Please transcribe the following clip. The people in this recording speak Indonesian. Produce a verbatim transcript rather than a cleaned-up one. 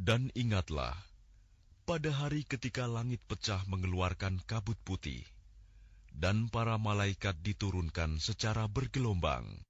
Dan ingatlah, pada hari ketika langit pecah mengeluarkan kabut putih, dan para malaikat diturunkan secara bergelombang.